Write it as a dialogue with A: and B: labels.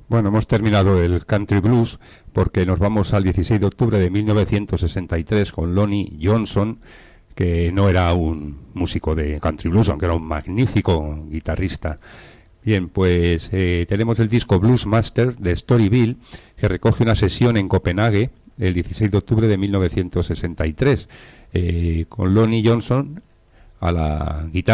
A: Bueno, hemos terminado el country blues porque nos vamos al 16 de octubre de 1963 con Lonnie Johnson, que no era un músico de country blues, aunque era un magnífico guitarrista. Bien, pues tenemos el disco Blues Master de Storyville, que recoge una sesión en Copenhague el 16 de octubre de 1963, con Lonnie Johnson a la guitarra.